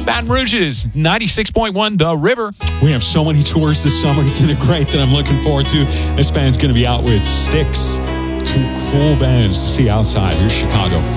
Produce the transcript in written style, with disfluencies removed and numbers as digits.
Baton Rouge's 96.1 The River. We have so many tours this summer that are great that I'm looking forward to. This band's going to be out with Styx. Two cool bands to see outside. Here's Chicago.